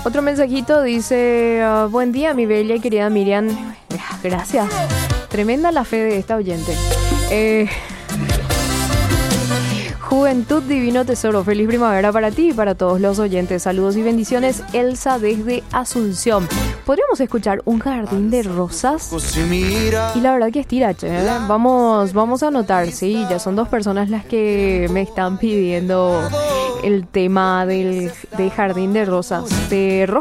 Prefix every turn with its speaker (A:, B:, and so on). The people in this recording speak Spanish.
A: Otro mensajito dice, buen día mi bella y querida Miriam. Gracias. Tremenda la fe de esta oyente. Juventud, divino tesoro. Feliz primavera para ti y para todos los oyentes. Saludos y bendiciones. Elsa desde Asunción. Podríamos escuchar Un jardín de rosas. Y la verdad que es tirache, ¿eh? Vamos a anotar, sí. Ya son 2 personas las que me están pidiendo el tema del jardín de rosas. De rojo.